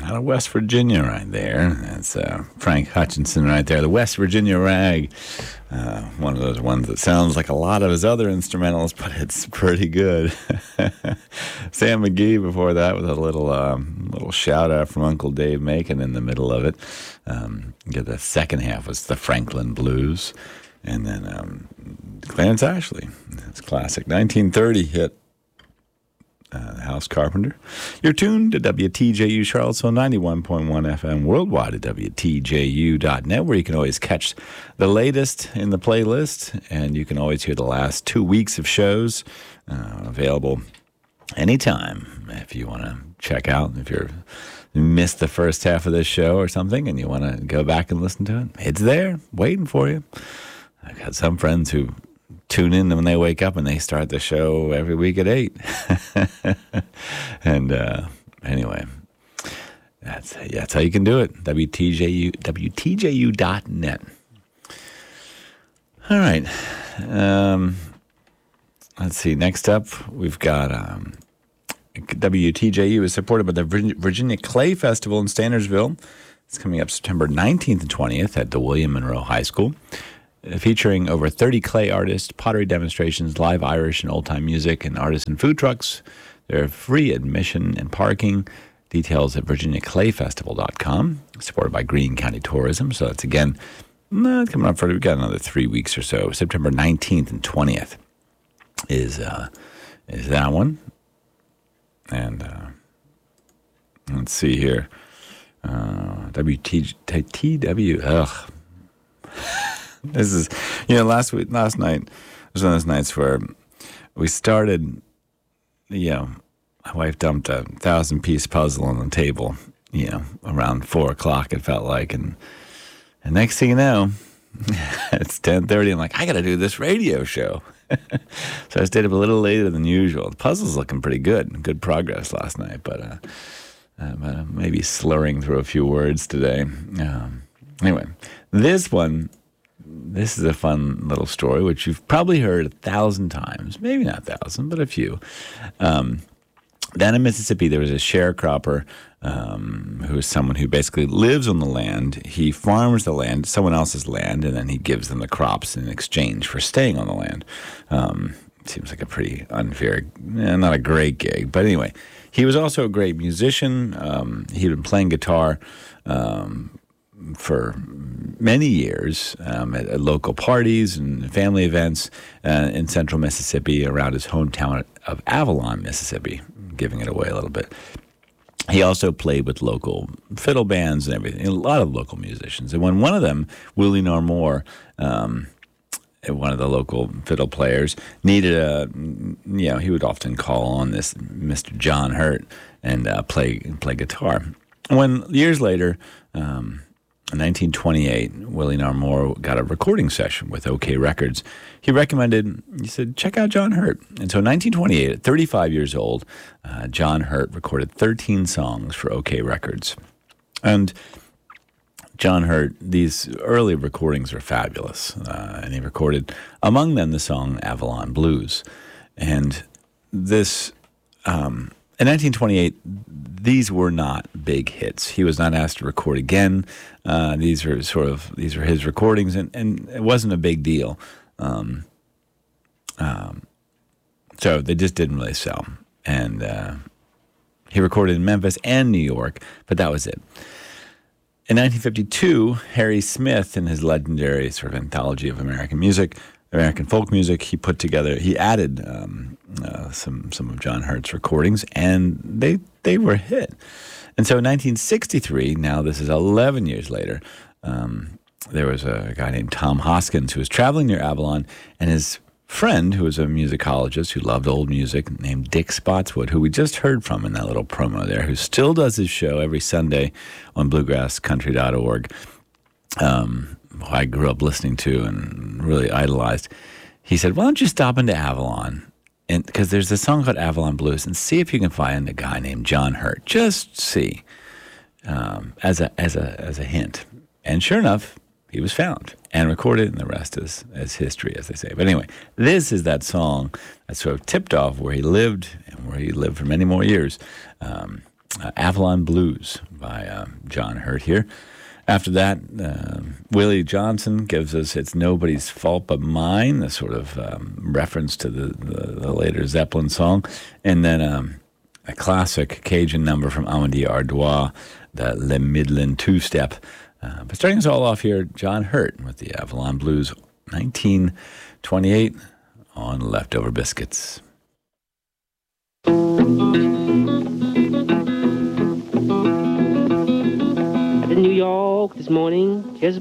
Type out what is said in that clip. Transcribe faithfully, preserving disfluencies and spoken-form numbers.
out of West Virginia right there. That's uh, Frank Hutchinson right there. The West Virginia Rag. Uh, one of those ones that sounds like a lot of his other instrumentals, but it's pretty good. Sam McGee before that with a little um, little shout out from Uncle Dave Macon in the middle of it. Um, the second half was the Franklin Blues. And then um, Clarence Ashley, his classic nineteen thirty hit. Uh, House Carpenter. You're tuned to W T J U Charlottesville ninety-one point one F M worldwide at W T J U dot net, where you can always catch the latest in the playlist, and you can always hear the last two weeks of shows uh, available anytime if you want to check out. If you're you missed the first half of this show or something and you want to go back and listen to it, it's there waiting for you. I've got some friends who tune in when they wake up and they start the show every week at eight. and uh, anyway, that's that's how you can do it. W T J U, W T J U dot net. All right. Um, let's see. Next up, we've got um, W T J U is supported by the Virginia Clay Festival in Standardsville. It's coming up September nineteenth and twentieth at the William Monroe High School. Featuring over thirty clay artists, pottery demonstrations, live Irish and old-time music, and artisan food trucks. They're free admission and parking. Details at virginia clay festival dot com. Supported by Greene County Tourism. So that's, again, not coming up for, we've got another three weeks or so. September nineteenth and twentieth is, uh, is that one. And uh, let's see here. Uh, W T W, ugh. This is, you know, last week, last night was one of those nights where we started, you know, my wife dumped a thousand-piece puzzle on the table, you know, around four o'clock, it felt like. And, and next thing you know, it's ten thirty. I'm like, I got to do this radio show. So I stayed up a little later than usual. The puzzle's looking pretty good. Good progress last night, but, uh, uh, but uh, maybe slurring through a few words today. Um, anyway, this one... This is a fun little story, which you've probably heard a thousand times. Maybe not a thousand, but a few. Um, down in Mississippi, there was a sharecropper um, who is someone who basically lives on the land. He farms the land, someone else's land, and then he gives them the crops in exchange for staying on the land. Um, seems like a pretty unfair, eh, not a great gig. But anyway, he was also a great musician. Um, he'd been playing guitar um for many years um, at, at local parties and family events uh, in central Mississippi around his hometown of Avalon, Mississippi, giving it away a little bit. He also played with local fiddle bands and everything, a lot of local musicians. And when one of them, Willie Normoore, um, one of the local fiddle players, needed a, you know, he would often call on this Mister John Hurt and uh, play play guitar. When years later, um, in nineteen twenty-eight, Willie Normoore got a recording session with OK Records. He recommended, he said, check out John Hurt. And so in nineteen twenty-eight, at thirty-five years old, uh, John Hurt recorded thirteen songs for OK Records. And John Hurt, these early recordings are fabulous. Uh, and he recorded, among them, the song Avalon Blues. And this... Um, In nineteen twenty-eight, these were not big hits. He was not asked to record again. Uh, these are sort of these are his recordings, and, and it wasn't a big deal. Um, um, so they just didn't really sell. And uh, he recorded in Memphis and New York, but that was it. In nineteen fifty-two, Harry Smith, in his legendary sort of anthology of American music, American folk music, he put together, he added um, uh, some some of John Hurt's recordings, and they they were a hit. And so in nineteen sixty-three, now this is eleven years later, um, there was a guy named Tom Hoskins who was traveling near Avalon, and his friend, who was a musicologist who loved old music, named Dick Spotswood, who we just heard from in that little promo there, who still does his show every Sunday on bluegrass country dot org. Um, who I grew up listening to and really idolized. He said, why don't you stop into Avalon? And because there's a song called Avalon Blues, and see if you can find a guy named John Hurt. Just see, um, as a as a as a hint. And sure enough, he was found and recorded, and the rest is is history, as they say. But anyway, this is that song that sort of tipped off where he lived and where he lived for many more years. Um, uh, Avalon Blues by uh, John Hurt here. After that, uh, Willie Johnson gives us It's Nobody's Fault But Mine, a sort of um, reference to the, the, the later Zeppelin song. And then um, a classic Cajun number from Amedee Ardois, the Le Midland two-step. Uh, but starting us all off here, John Hurt with the Avalon Blues, nineteen twenty-eight, on Leftover Biscuits. New York this morning, just